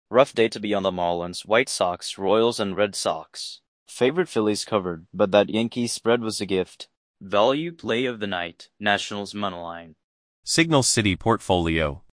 Rough day to be on the Marlins, White Sox, Royals, and Red Sox. Favorite Phillies covered, but that Yankees spread was a gift. Value play of the night, Nationals moneyline. Signal City portfolio.